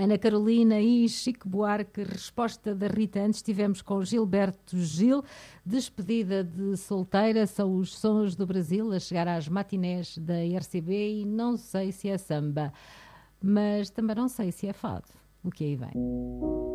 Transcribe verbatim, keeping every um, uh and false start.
Ana Carolina e Chico Buarque, resposta da Rita. Antes estivemos com Gilberto Gil, despedida de solteira, são os sons do Brasil, a chegar às matinés da R C B e não sei se é samba, mas também não sei se é fado. O que aí vem?